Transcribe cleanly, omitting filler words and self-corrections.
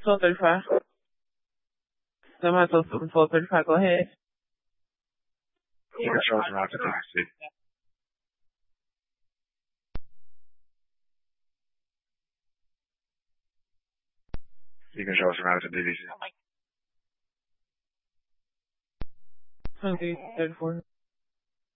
12:35. I'm at 12:35. Go ahead. You can show us around to DVC. You can show us around to DVC. 23:34.